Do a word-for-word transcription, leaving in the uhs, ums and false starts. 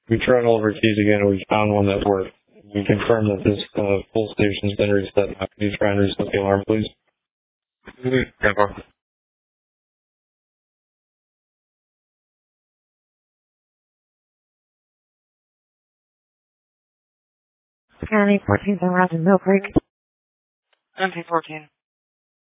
We tried all of our keys again and we found one that worked. We confirmed that this uh, full station's been reset. Now, can you try and reset the alarm, please? Mm-hmm. County fourteen, Mill Creek. M P fourteen.